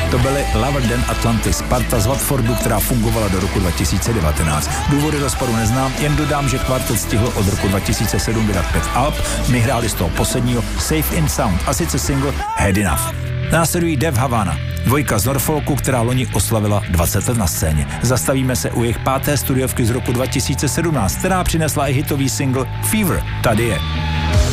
To byly Lower Than Atlantis, Sparta z Watfordu, která fungovala do roku 2019. Důvody rozpadu neznám, jen dodám, že kvartet stihlo od roku 2007 vydat 5 alb, my hráli z toho posledního Safe in Sound, a sice single Had Enough. Následují Dev Havana, dvojka z Norfolku, která loni oslavila 20 let na scéně. Zastavíme se u jejich 5. studiovky z roku 2017, která přinesla i hitový single Fever. Tady je.